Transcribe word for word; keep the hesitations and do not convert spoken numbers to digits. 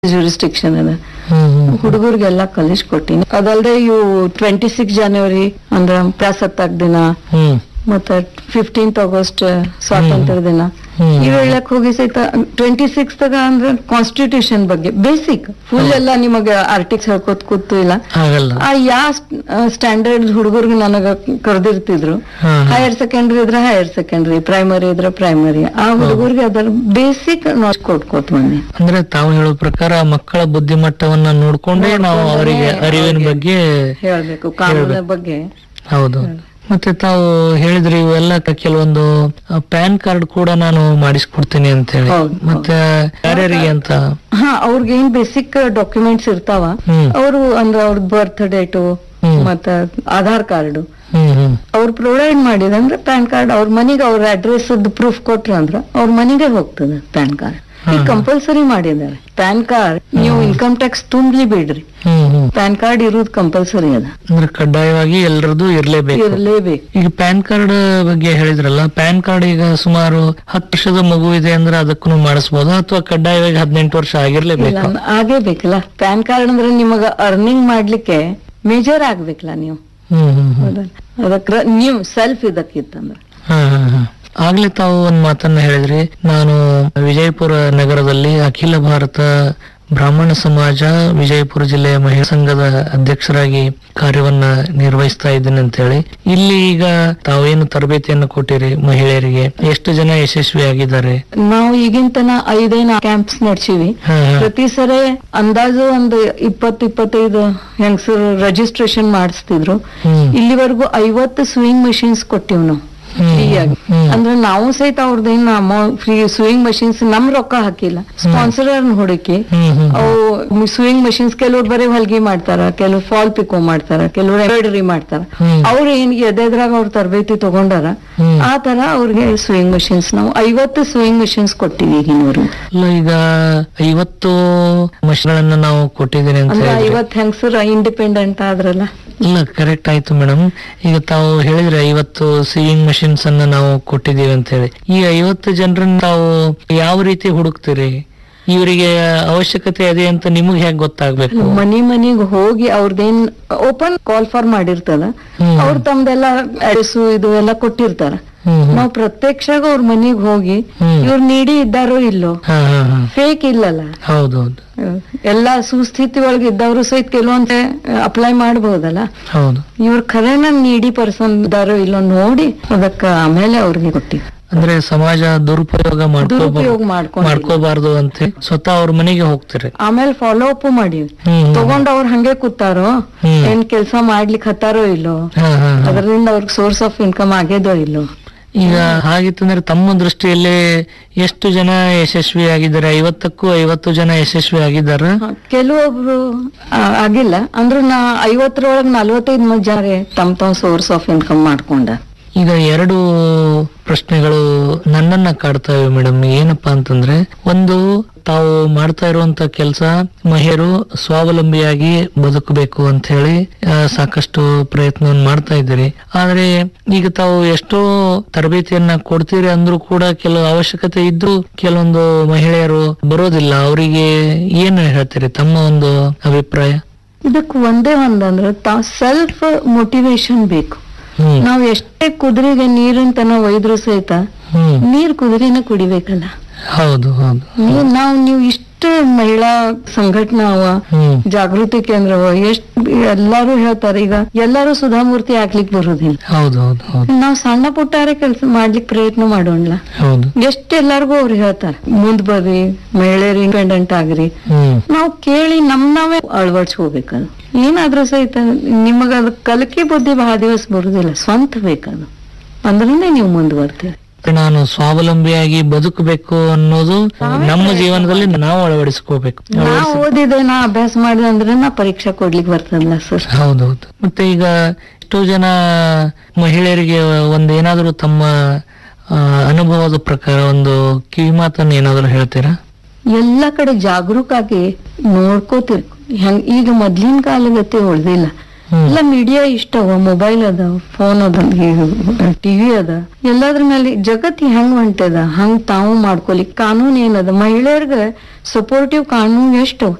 Jurisdiction ಅದ ಹುಡುಗರಿಗೆಲ್ಲ ಕಲಿಸ್ಕೊಟ್ಟಿನಿ. ಅದಲ್ದೆ ಇವು twenty six ಜನವರಿ ಅಂದ್ರ ಪ್ರಜಾಸತ್ತಾಕ್ ದಿನ ಮತ್ತ ಫಿಫ್ಟೀನ್ತ್ ಆಗಸ್ಟ್ ಸ್ವಾತಂತ್ರ್ಯ ದಿನ ಇವ್ ಹೇಳಕ್ ಹೋಗಿ ಸಹಿತ ಟ್ವೆಂಟಿ ಸಿಕ್ಸ್ ತಗ ಅಂದ್ರೆ ಕಾನ್ಸ್ಟಿಟ್ಯೂಷನ್ ಬಗ್ಗೆ ಬೇಸಿಕ್ ಫುಲ್ ಎಲ್ಲ ನಿಮಗ ಆರ್ಟಿಕ್ಸ್ ಹೇಳ್ಕೊತ್ ಕೂತು ಇಲ್ಲ. ಆ ಯಾವ ಸ್ಟ್ಯಾಂಡರ್ಡ್ ಹುಡುಗರ್ಗೆ ನನಗ ಕರೆದಿರ್ತಿದ್ರು. ಹೈಯರ್ ಸೆಕೆಂಡ್ರಿ ಇದ್ರ ಹೈಯರ್ ಸೆಕೆಂಡ್ರಿ, ಪ್ರೈಮರಿ ಇದ್ರ ಪ್ರೈಮರಿ, ಆ ಹುಡುಗರ್ಗೆ ಅದರ ಬೇಸಿಕ್ ನಾಲೆಜ್ ಕೊಟ್ಕೋತ ಬಂದೆ. ಅಂದ್ರೆ ತಾವು ಹೇಳೋ ಪ್ರಕಾರ ಮಕ್ಕಳ ಬುದ್ಧಿಮಟ್ಟವನ್ನ ನೋಡ್ಕೊಂಡೇ ನಾವು ಅವರಿಗೆ ಅರಿವಿನ ಬಗ್ಗೆ ಹೇಳ್ಬೇಕು, ಕಾನೂನಿನ ಬಗ್ಗೆ. ಹೌದು. ಮತ್ತೆ ತಾವು ಹೇಳಿದ್ರಿ ಇವೆಲ್ಲ ಕೆಲವೊಂದು ಪ್ಯಾನ್ ಕಾರ್ಡ್ ಕೂಡ ನಾನು ಮಾಡಿಸ್ಕೊಡ್ತೀನಿ ಅಂತ ಹೇಳಿ, ಮತ್ತೆ ಯಾರ್ಯಾರಿಗೆ ಅಂತ? ಹಾ, ಅವ್ರಿಗೆ ಏನ್ ಬೇಸಿಕ್ ಡಾಕ್ಯುಮೆಂಟ್ಸ್ ಇರ್ತಾವ ಅವರು ಅಂದ್ರೆ ಅವ್ರದ್ ಬರ್ತ್ ಡೇಟು ಮತ್ತ ಆಧಾರ್ ಕಾರ್ಡ್ ಅವ್ರು ಪ್ರೊವೈಡ್ ಮಾಡಿದಂದ್ರೆ ಪ್ಯಾನ್ ಕಾರ್ಡ್ ಅವ್ರ ಮನೆಗೆ ಅವ್ರ ಅಡ್ರೆಸ್ ಪ್ರೂಫ್ ಕೊಟ್ರ ಅಂದ್ರ ಅವ್ರ ಮನೆಗೆ ಹೋಗ್ತದೆ ಪ್ಯಾನ್ ಕಾರ್ಡ್. ಈಗ ಕಂಪಲ್ಸರಿ ಮಾಡಿದ್ದಾರೆ ಪ್ಯಾನ್ ಕಾರ್ಡ್. ನೀವು ಇನ್ಕಮ್ ಟ್ಯಾಕ್ಸ್ ತುಂಬಲಿ ಬಿಡ್ರಿ, ಪ್ಯಾನ್ ಕಾರ್ಡ್ ಇರೋದು ಕಂಪಲ್ಸರಿ ಅದ. ಅಂದ್ರೆ ಕಡ್ಡಾಯವಾಗಿ ಎಲ್ಲರದ್ದು ಇರ್ಲೇಬೇಕು ಇರ್ಲೇಬೇಕು. ಈಗ ಪ್ಯಾನ್ ಕಾರ್ಡ್ ಬಗ್ಗೆ ಹೇಳಿದ್ರಲ್ಲ, ಪ್ಯಾನ್ ಕಾರ್ಡ್ ಈಗ ಸುಮಾರು ಹತ್ತು ವರ್ಷದ ಮಗು ಇದೆ ಅಂದ್ರೆ ಅದಕ್ಕೂ ಮಾಡಿಸಬಹುದು ಅಥವಾ ಕಡ್ಡಾಯವಾಗಿ ಹದಿನೆಂಟು ವರ್ಷ ಆಗಿರ್ಲೇಬೇಕು? ಆಗೇಬೇಕಲ್ಲ. ಪ್ಯಾನ್ ಕಾರ್ಡ್ ಅಂದ್ರೆ ನಿಮಗ ಅರ್ನಿಂಗ್ ಮಾಡ್ಲಿಕ್ಕೆ ಮೇಜರ್ ಆಗ್ಬೇಕಲ್ಲ ನೀವು. ಅದಕ್ಕೆ ನೀವು ಸೆಲ್ಫ್ ಇದಕ್ಕಿತ್ತಂದ್ರ ಆಗ್ಲೇ ತಾವು ಒಂದ್ ಮಾತನ್ನ ಹೇಳಿದ್ರಿ, ನಾನು ವಿಜಯಪುರ ನಗರದಲ್ಲಿ ಅಖಿಲ ಭಾರತ ಬ್ರಾಹ್ಮಣ ಸಮಾಜ ವಿಜಯಪುರ ಜಿಲ್ಲೆಯ ಮಹಿಳಾ ಸಂಘದ ಅಧ್ಯಕ್ಷರಾಗಿ ಕಾರ್ಯವನ್ನ ನಿರ್ವಹಿಸ್ತಾ ಇದ್ದೇನೆ ಅಂತ ಹೇಳಿ. ಇಲ್ಲಿ ಈಗ ತಾವೇನು ತರಬೇತಿಯನ್ನು ಕೊಟ್ಟಿರಿ ಮಹಿಳೆಯರಿಗೆ, ಎಷ್ಟು ಜನ ಯಶಸ್ವಿ ಆಗಿದ್ದಾರೆ? ನಾವು ಈಗಿನ ತನ ಐದೇನ ಕ್ಯಾಂಪ್ಸ್ ನಡ್ಸಿವಿ. ಪ್ರತಿ ಸರಿ ಅಂದಾಜು ಒಂದು ಇಪ್ಪತ್ ಇಪ್ಪತ್ತೈದು ಹೆಂಗಸರು ರಿಜಿಸ್ಟ್ರೇಷನ್ ಮಾಡಿಸ್ತಿದ್ರು. ಇಲ್ಲಿವರೆಗೂ ಐವತ್ತು ಸ್ವಿಂಗ್ ಮಷೀನ್ಸ್ ಕೊಟ್ಟಿವ್ ನಾವು ಫ್ರೀಯಾಗಿ. ಅಂದ್ರೆ ನಾವು ಸಹಿತ ಅವ್ರದ್ದೇನ್ ಅಮೌಂಟ್ ಫ್ರೀ ಸ್ವಿಂಗ್ ಮಷೀನ್ಸ್ ನಮ್ ರೊಕ್ಕ ಹಾಕಿಲ್ಲ, ಸ್ಪಾನ್ಸರ್ ಹುಡುಕಿ ಅವು ಸ್ವಿಂಗ್ ಮಷೀನ್ಸ್ ಕೆಲವ್ರು ಬರೀ ಹೊಲ್ಗಿ ಮಾಡ್ತಾರ, ಕೆಲವ್ರು ಫಾಲ್ ಪಿಕೋ ಮಾಡ್ತಾರ, ಕೆಲವ್ರು ಎಂಬ್ರಾಯ್ಡರಿ ಮಾಡ್ತಾರ. ಅವ್ರು ಏನ್ ಎದೆದ್ರಾಗ ಅವ್ರ ತರಬೇತಿ ತಗೊಂಡಾರ ಆ ತರ ಅವ್ರಿಗೆ ಸ್ವಿಂಗ್ ಮಷೀನ್ಸ್ ನಾವು ಐವತ್ತು ಸ್ವಿಂಗ್ ಮಷೀನ್ಸ್ ಕೊಟ್ಟಿವಿ ಈಗಿನವರು. ಈಗ ಐವತ್ತು ಮಷೀನ್ಗಳನ್ನ ನಾವು ಕೊಟ್ಟಿದ್ದೀನಿ ಅಂತ ಐವತ್ತು ಹೆಂಗಸರು ಇಂಡಿಪೆಂಡೆಂಟ್ ಆದ್ರಲ್ಲ. ಇಲ್ಲ, ಕರೆಕ್ಟ್ ಆಯ್ತು ಮೇಡಮ್. ಈಗ ತಾವು ಹೇಳಿದ್ರೆ ಐವತ್ತು ಸಿವಿಂಗ್ ಮಷೀನ್ಸ್ ಅನ್ನ ನಾವು ಕೊಟ್ಟಿದೀವಿ ಅಂತ ಹೇಳಿ. ಈ ಐವತ್ತು ಜನರನ್ನ ತಾವು ಯಾವ ರೀತಿ ಹುಡುಕ್ತೀರಿ? ಇವರಿಗೆ ಅವಶ್ಯಕತೆ ಇದೆ ಅಂತ ನಿಮಗ್ ಹೇಗ್ ಗೊತ್ತಾಗ್ಬೇಕು? ಮನಿ ಮನಿಗ್ ಹೋಗಿ ಅವ್ರದೇನ್ ಓಪನ್ ಕಾಲ್ ಫಾರ್ ಮಾಡಿರ್ತದ, ಅವ್ರ ತಮ್ದೆಲ್ಲ ಅಡ್ರೆಸ್ ಇದು ಎಲ್ಲ ಕೊಟ್ಟಿರ್ತಾರ. ನಾವ್ ಪ್ರತ್ಯಕ್ಷ ಅವ್ರ ಮನಿಗ್ ಹೋಗಿ ಇವ್ರ ನೀಡಿ ಇದ್ದಾರೋ ಇಲ್ಲೋ, ಫೇಕ್ ಇಲ್ಲಲ್ಲ, ಹೌದೌದು, ಎಲ್ಲಾ ಸುಸ್ಥಿತಿ ಒಳಗೆ ಇದ್ದವ್ರು ಸಹಿತ ಕೆಲವೊಂದ್ ಅಪ್ಲೈ ಮಾಡಬಹುದಲ್ಲ. ಹೌದು, ಇವ್ರ ಖರೇನ ನೀಡಿ ಪರ್ಸನ್ ಇದ್ದಾರೋ ಇಲ್ಲೋ ನೋಡಿ ಅದಕ್ಕ ಆಮೇಲೆ ಅವ್ರಿಗೆ ಕೊಟ್ಟಿವಿ. ಅಂದ್ರೆ ಸಮಾಜ ದುರುಪಯೋಗ ಮಾಡ್ಕೋಬಾರ್ದು ಅಂತ ಸ್ವತಃ ಅವ್ರ ಮನೆಗೆ ಹೋಗ್ತಾರೆ. ಆಮೇಲೆ ಫಾಲೋ ಅಪ್ ಮಾಡಿವಿ. ತಗೊಂಡ್ ಅವ್ರ ಹಂಗೆ ಕೂತಾರೋ ಏನ್ ಕೆಲ್ಸ ಮಾಡ್ಲಿಕ್ಕೆ ಹತ್ತಾರೋ ಇಲ್ಲೋ, ಅದರಿಂದ ಅವ್ರಿಗೆ ಸೋರ್ಸ್ ಆಫ್ ಇನ್ಕಮ್ ಆಗ್ಯದೋ ಇಲ್ಲೋ. ಈಗ ಹಾಗಿತ್ತಂದ್ರೆ ತಮ್ಮ ದೃಷ್ಟಿಯಲ್ಲಿ ಎಷ್ಟು ಜನ ಯಶಸ್ವಿ ಆಗಿದ್ದಾರೆ? ಐವತ್ತಕ್ಕೂ ಐವತ್ತು ಜನ ಯಶಸ್ವಿ ಆಗಿದ್ದಾರ? ಕೆಲವೊಬ್ರು ಆಗಿಲ್ಲ ಅಂದ್ರೂ ನಾ ಐವತ್ತರೊಳಗ್ ನಲ್ವತ್ತೈದು ಮಂದಿ ಜನ ತಮ್ ತಮ್ಮ ಸೋರ್ಸ್ ಆಫ್ ಇನ್ಕಮ್ ಮಾಡ್ಕೊಂಡ. ಈಗ ಎರಡು ಪ್ರಶ್ನೆಗಳು ನನ್ನನ್ನ ಕಾಡ್ತವೆ ಮೇಡಮ್. ಏನಪ್ಪಾ ಅಂತಂದ್ರೆ, ಒಂದು, ತಾವು ಮಾಡ್ತಾ ಇರುವಂತ ಕೆಲಸ ಮಹಿಳೆಯರು ಸ್ವಾವಲಂಬಿಯಾಗಿ ಬದುಕಬೇಕು ಅಂತ ಹೇಳಿ ಸಾಕಷ್ಟು ಪ್ರಯತ್ನವನ್ನು ಮಾಡ್ತಾ ಇದ್ದೀರಿ. ಆದ್ರೆ ಈಗ ತಾವು ಎಷ್ಟೋ ತರಬೇತಿಯನ್ನ ಕೊಡ್ತೀರಿ ಅಂದ್ರೂ ಕೂಡ ಕೆಲವು ಅವಶ್ಯಕತೆ ಇದ್ದು ಕೆಲವೊಂದು ಮಹಿಳೆಯರು ಬರೋದಿಲ್ಲ. ಅವರಿಗೆ ಏನು ಹೇಳ್ತೀರಿ, ತಮ್ಮ ಒಂದು ಅಭಿಪ್ರಾಯ? ಇದಕ್ಕೆ ಒಂದೇ ಒಂದಂದ್ರೆ ತಾವ್ ಸೆಲ್ಫ್ ಮೋಟಿವೇಶನ್ ಬೇಕು. ನಾವ್ ಎಷ್ಟೇ ಕುದುರೆಗೆ ನೀರಿನ ತನ ಒಯ್ದ್ರು ಸಹಿತ ನೀರ್ ಕುದುರೆನ ಕುಡಿಬೇಕಲ್ಲ. ಹೌದು ಹೌದು. ನಾವು ನೀವು ಇಷ್ಟ ಮಹಿಳಾ ಸಂಘಟನಾ ಅವ, ಜಾಗೃತಿ ಕೇಂದ್ರ ಅವ, ಎಷ್ಟ್ ಎಲ್ಲಾರು ಹೇಳ್ತಾರೆ. ಈಗ ಎಲ್ಲಾರು ಸುಧಾಮೂರ್ತಿ ಹಾಕ್ಲಿಕ್ ಬರುದಿಲ್ಲ. ಹೌದು ಹೌದು. ನಾವ್ ಸಣ್ಣ ಪುಟ್ಟಾರೆ ಕೆಲ್ಸ ಮಾಡ್ಲಿಕ್ ಪ್ರಯತ್ನ ಮಾಡೋಣ. ಎಷ್ಟ್ ಎಲ್ಲಾರ್ಗು ಅವ್ರು ಹೇಳ್ತಾರ ಮುಂದ್ ಬರ್ರಿ, ಮಹಿಳೆಯರು ಇಂಡಿಪೆಂಡೆಂಟ್ ಆಗ್ರಿ. ನಾವ್ ಕೇಳಿ ನಮ್ ನಾವೇ ಅಳವಡಿಸ್ಕೋಬೇಕದು. ಏನಾದ್ರೂ ಸಹಿತ ನಿಮಗ ಅದ್ ಕಲಿಕೆ ಬುದ್ಧಿ ಬಹಳ ದಿವಸ ಬರುದಿಲ್ಲ, ಸ್ವಂತ ಬೇಕದು. ಅಂದ್ರಿಂದ ನೀವು ಮುಂದುವರ್ತೀರಿ. ನಾನು ಸ್ವಾವಲಂಬಿಯಾಗಿ ಬದುಕಬೇಕು ಅನ್ನೋದು ನಮ್ಮ ಜೀವನದಲ್ಲಿ ನಾವು ಅಳವಡಿಸ್ಕೋಬೇಕು. ನಾ ಓದಿದೆ, ನಾ ಅಭ್ಯಾಸ ಮಾಡಿದೆ ಅಂದ್ರೆ ನಾ ಪರೀಕ್ಷೆ ಕೊಡ್ಲಿಕ್ಕೆ ಬರ್ತದಲ್ಲ ಸರ್. ಹೌದೌದು. ಮತ್ತೆ ಈಗ ಎಷ್ಟೋ ಜನ ಮಹಿಳೆಯರಿಗೆ ಒಂದು ಏನಾದ್ರು ತಮ್ಮ ಅನುಭವದ ಪ್ರಕಾರ ಒಂದು ಕಿವಿ ಮಾತನ್ನ ಏನಾದ್ರು ಹೇಳ್ತೀರಾ? ಎಲ್ಲಾ ಕಡೆ ಜಾಗರೂಕ ಆಗಿ ನೋಡ್ಕೋತಿರ್. ಹೆಂಗ್ ಈಗ ಮೊದ್ಲಿನ ಕಾಲಗತಿ ಉಳ್ದಿಲ್ಲ. ಎಲ್ಲ ಮೀಡಿಯಾ ಇಷ್ಟವ, ಮೊಬೈಲ್ ಅದ, ಫೋನ್ ಅದ, ಟಿವಿ ಅದ, ಎಲ್ಲಾದ್ರ ಮೇಲೆ ಜಗತ್ ಹೆಂಗ್ ಹೊಂಟದ ಹಂಗ್ ತಾವು ಮಾಡ್ಕೊಲಿಕ್ ಕಾನೂನ್ ಏನದ, ಮಹಿಳೆಯರ್ಗ ಸಪೋರ್ಟಿವ್ ಕಾನೂನ್ ಎಷ್ಟು